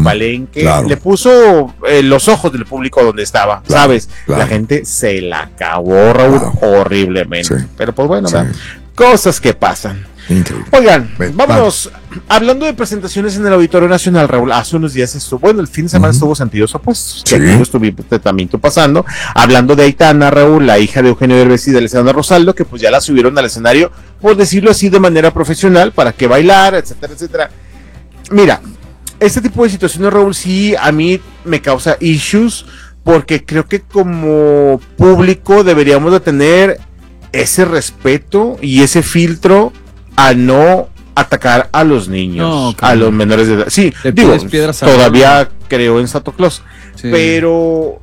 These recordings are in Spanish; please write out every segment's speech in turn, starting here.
Palenque, le puso los ojos del público donde estaba, ¿sabes? La gente se la acabó, Raúl, horriblemente. Pero pues bueno, cosas que pasan. Increíble. Oigan, vámonos. Hablando de presentaciones en el Auditorio Nacional, Raúl, hace unos días el fin de semana estuvo Sentidos Opuestos, que aquí estuvimos también pasando, hablando de Aitana, Raúl, la hija de Eugenio Derbez y de Alessandra Rosaldo, que pues ya la subieron al escenario, por decirlo así, de manera profesional, para que bailar, etcétera, etcétera. Mira, este tipo de situaciones, Raúl, sí a mí me causa issues, porque creo que como público deberíamos de tener ese respeto y ese filtro a no atacar a los niños, a los menores de edad. Sí, digo, todavía creo en Santa Claus, pero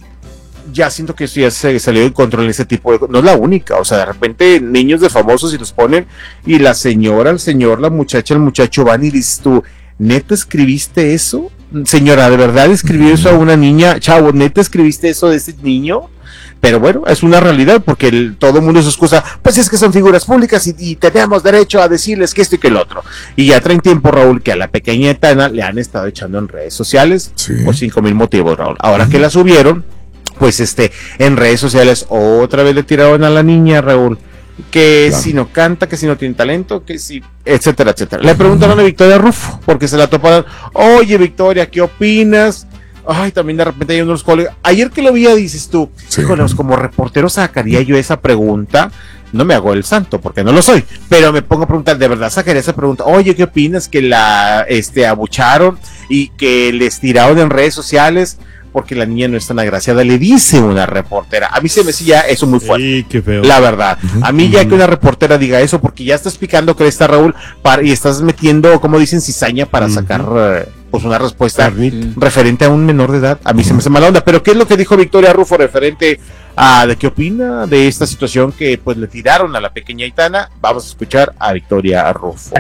ya siento que eso ya se salió de control en ese tipo de... No es la única, o sea, de repente niños de famosos y los ponen, y la señora, el señor, la muchacha, el muchacho van y dices tú, ¿neta escribiste eso? Señora, ¿de verdad escribió eso a una niña? Chavo, ¿neta escribiste eso de ese niño? Pero bueno, es una realidad, porque todo el mundo se excusa, pues es que son figuras públicas y tenemos derecho a decirles que esto y que el otro. Y ya traen tiempo, Raúl, que a la pequeña Aitana le han estado echando en redes sociales por 5,000 motivos, Raúl. Ahora que la subieron, pues en redes sociales otra vez le tiraron a la niña, Raúl, que si no canta, que si no tiene talento, que si, etcétera, etcétera. Le preguntaron a Victoria Rufo, porque se la toparon, oye Victoria, ¿qué opinas? Ay, también de repente hay unos colegas. Ayer que lo vi, dices tú, híjoles, como reportero sacaría yo esa pregunta. No me hago el santo, porque no lo soy, pero me pongo a preguntar, de verdad sacaría esa pregunta. Oye, ¿qué opinas? Que la abucharon y que les tiraron en redes sociales porque la niña no es tan agraciada, le dice una reportera. A mí se me decía eso muy fuerte. Sí, qué feo. La verdad. A mí ya que una reportera diga eso, porque ya estás picando cresta, Raúl, y estás metiendo, como dicen, cizaña para sacar pues una respuesta referente a un menor de edad. A mí se me hace mala onda. Pero ¿qué es lo que dijo Victoria Rufo referente a de qué opina de esta situación que pues le tiraron a la pequeña Aitana? Vamos a escuchar a Victoria Rufo.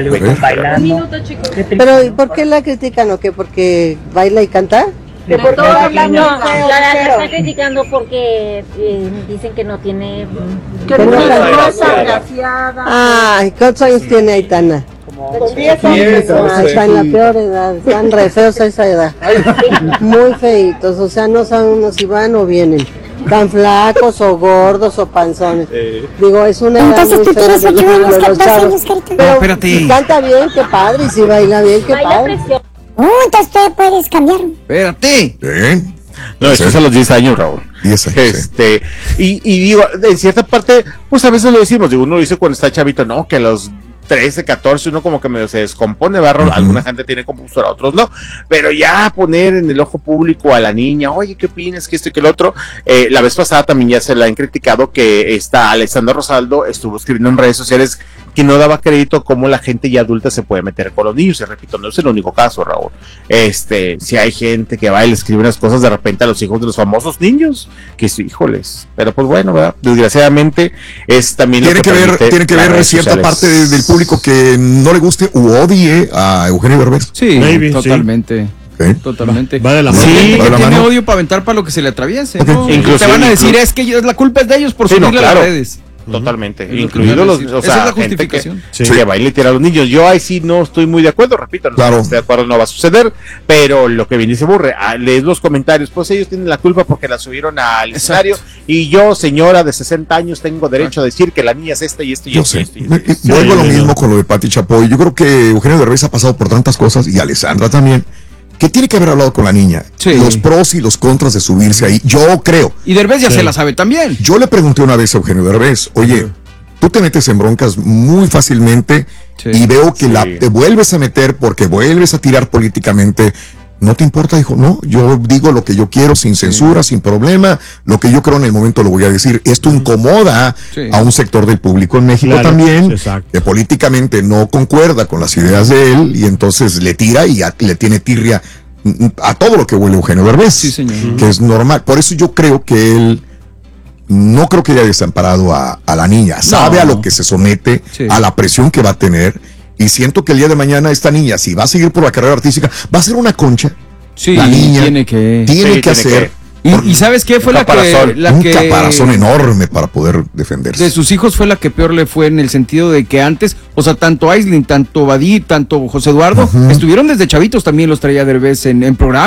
Pero ¿y por qué la critican o qué? ¿Porque baila y canta? Pero la está criticando porque dicen que no tiene... Que no Ay, ¿cuántos años tiene Aitana? Como 10 años. Está en la peor edad, están re feos a esa edad. Muy feitos, o sea, no saben uno si van o vienen. Tan flacos o gordos o panzones. Digo, es una edad muy fea. Entonces tú tienes 8 años, Carita. Pero espérate. Si canta bien, qué padre, y si baila bien, qué padre. Entonces tú puedes cambiar. Espérate. No, eso es a los 10 años, Raúl. 10 años. Y digo, en cierta parte, pues a veces lo decimos, digo, uno lo dice cuando está chavito, no, que a los 13, 14, uno como que medio se descompone, ¿verdad? Alguna gente tiene compostura, otros no, pero ya poner en el ojo público a la niña, oye, ¿qué opinas? Que esto y que el otro, la vez pasada también ya se la han criticado que esta Alessandra Rosaldo estuvo escribiendo en redes sociales que no daba crédito cómo la gente ya adulta se puede meter con los niños, y repito, no es el único caso, Raúl. Si hay gente que va y le escribe unas cosas de repente a los hijos de los famosos niños, que sí, híjoles, pero pues bueno, ¿verdad? Desgraciadamente es también tiene que ver cierta parte del público que no le guste u odie a Eugenio Derbez. Sí, totalmente. Totalmente. Va de la mano. Sí, que tiene odio para aventar para lo que se le atraviese, ¿no? Incluso te van a decir, es que la culpa es de ellos por subirle a las redes. Totalmente, incluidos los, o sea, esa es la justificación. Que baile y tira a los niños. Yo ahí sí no estoy muy de acuerdo, repito, no estoy de acuerdo, no va a suceder, pero lo que bien dice Burre, lees los comentarios, pues ellos tienen la culpa porque la subieron al escenario, y yo, señora de 60 años, tengo derecho a decir que la niña es esta y esto y yo esto. Sé. Vuelvo a lo mismo con lo de Pati Chapoy. Yo creo que Eugenio Derbez ha pasado por tantas cosas, y Alessandra también, que tiene que haber hablado con la niña, los pros y los contras de subirse ahí, yo creo. Y Derbez ya se la sabe también. Yo le pregunté una vez a Eugenio Derbez, oye, tú te metes en broncas muy fácilmente y veo que te vuelves a meter porque vuelves a tirar políticamente. ¿No te importa? Dijo, no, yo digo lo que yo quiero sin censura, sin problema. Lo que yo creo en el momento lo voy a decir. Esto incomoda a un sector del público en México también, que políticamente no concuerda con las ideas de él, y entonces le tira y le tiene tirria a todo lo que huele Eugenio Derbez, que es normal. Por eso yo creo que él no creo que haya desamparado a la niña. Sabe a lo que se somete, a la presión que va a tener. Y siento que el día de mañana esta niña, si va a seguir por la carrera artística, va a ser una concha. La niña tiene que hacer. ¿Y sabes qué fue un caparazón enorme para poder defenderse. De sus hijos fue la que peor le fue, en el sentido de que antes, o sea, tanto Aislinn, tanto Badir, tanto José Eduardo, estuvieron desde chavitos, también los traía Derbez en programas.